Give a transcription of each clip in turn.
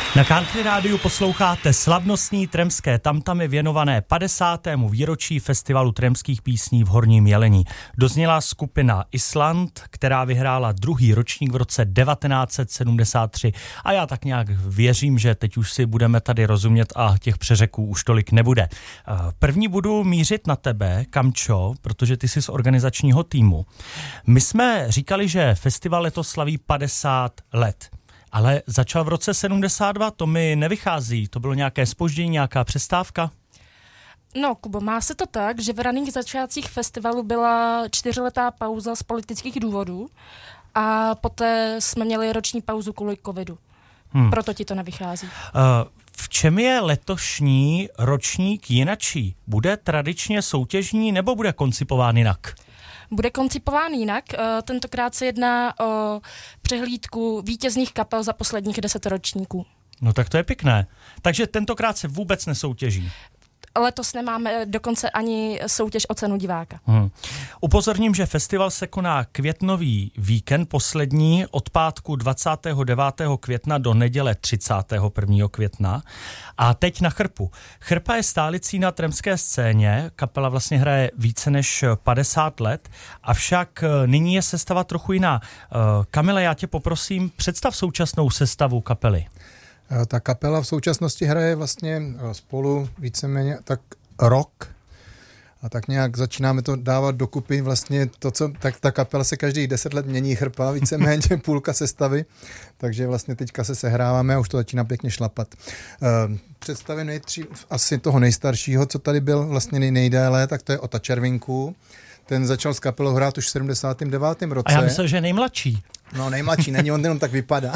Na Country Rádiu posloucháte slavnostní tremské tamtamy věnované 50. výročí festivalu tremských písní v Horním Jelení. Dozněla skupina Island, která vyhrála druhý ročník v roce 1973 a já tak nějak věřím, že teď už si budeme tady rozumět a těch přeřeků už tolik nebude. První budu mířit na tebe, Kamčo, protože ty jsi z organizačního týmu. My jsme říkali, že festival letos slaví 50 let. Ale začal v roce 72, to mi nevychází. To bylo nějaké zpoždění, nějaká přestávka? No, Kubo, má se to tak, že v raných začátcích festivalu byla 4letá pauza z politických důvodů a poté jsme měli roční pauzu kvůli covidu. Proto ti to nevychází. V čem je letošní ročník jinačí? Bude tradičně soutěžní nebo bude koncipován jinak? Bude koncipován jinak. Tentokrát se jedná o přehlídku vítězných kapel za posledních 10 ročníků. No tak to je pěkné. Takže tentokrát se vůbec nesoutěží. Letos nemáme dokonce ani soutěž o cenu diváka. Upozorním, že festival se koná květnový víkend, poslední od pátku 29. května do neděle 31. května. A teď na Chrpu. Chrpa je stálicí na tremské scéně, kapela vlastně hraje více než 50 let, avšak nyní je sestava trochu jiná. Kamile, já tě poprosím, představ současnou sestavu kapely. Ta kapela v současnosti hraje vlastně spolu víceméně tak rok a tak nějak začínáme to dávat dokupy vlastně to, co, tak ta kapela se každých 10 let mění, Chrpa víceméně půlka sestavy, takže vlastně teďka se sehráváme a už to začíná pěkně šlapat. Představím asi toho nejstaršího, co tady byl vlastně nejdéle, tak to je Ota Červinku. Ten začal s kapelou hrát už v 79. roce. A já myslel, že je nejmladší. No nejmladší, není, on jenom tak vypadá.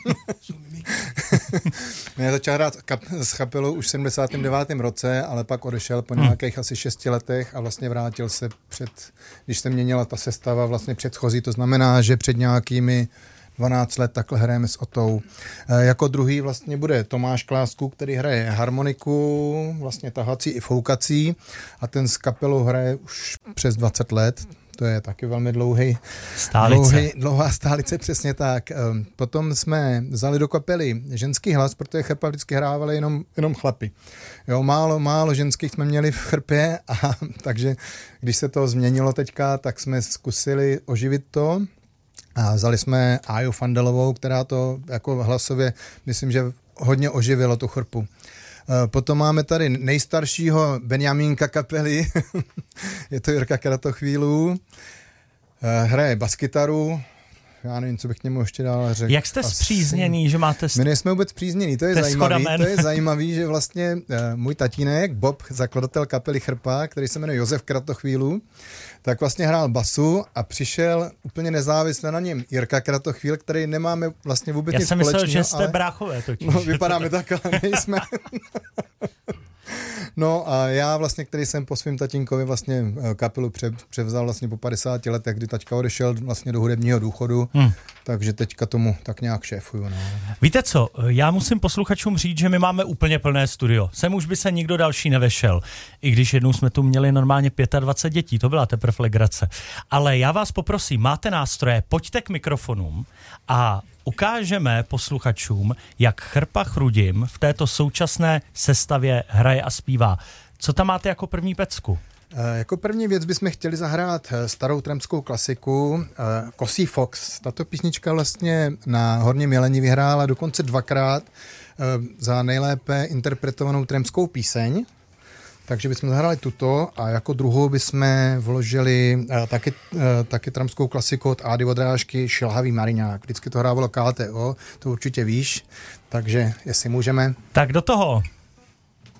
Já začal hrát s kapelou už v 79. roce, ale pak odešel po nějakých asi 6 letech a vlastně vrátil se když se měnila ta sestava vlastně předchozí, to znamená, že před nějakými 12 let takhle hrajeme s Otou. Jako druhý vlastně bude Tomáš Klásku, který hraje harmoniku, vlastně tahací i foukací a ten s kapelou hraje už přes 20 let. To je taky velmi dlouhá stálice, přesně tak. Potom jsme vzali do kapely ženský hlas, protože Chrpa vždycky hrávali jenom chlapi. Jo, málo ženských jsme měli v Chrpě a takže když se to změnilo teďka, tak jsme zkusili oživit to. A vzali jsme Áju Fandelovou, která to jako hlasově, myslím, že hodně oživilo tu Chrpu. Potom máme tady nejstaršího Benjamínka kapely, je to Jirka Kratochvílů, hraje baskytaru, já nevím, co bych k němu ještě dál řekl. Jak jste spřízněný, že máte... My nejsme vůbec spřízněný, to je zajímavý, že vlastně můj tatínek, Bob, zakladatel kapely Chrpa, který se jmenuje Josef Kratochvílů, tak vlastně hrál basu a přišel úplně nezávisle na něm Jirka Kratochvíl, který nemáme vlastně vůbec nic společného. Já jsem myslel, že jste bráchové totiž. No, vypadáme tak, ale nejsme. No a já vlastně, který jsem po svým tatínkovi vlastně kapelu převzal vlastně po 50 letech, kdy taťka odešel vlastně do hudebního důchodu, takže teďka tomu tak nějak šéfuju. No. Víte co, já musím posluchačům říct, že my máme úplně plné studio. Sem už by se nikdo další nevešel. I když jednou jsme tu měli normálně 25 dětí, to byla teprve legrace. Ale já vás poprosím, máte nástroje, pojďte k mikrofonům a ukážeme posluchačům, jak Chrpa Chrudim v této současné sestavě hraje a zpívá. Co tam máte jako první pecku? Jako první věc bychom chtěli zahrát starou tremskou klasiku Kosí Fox. Tato písnička vlastně na Horním Jeleni vyhrála dokonce 2krát za nejlépe interpretovanou tremskou píseň. Takže bychom zahráli tuto a jako druhou bychom vložili taky tramskou klasiku od Ády Vodrážky Šilhavý mariňák. Vždycky to hrávalo KTO, to určitě víš, takže jestli můžeme. Tak do toho.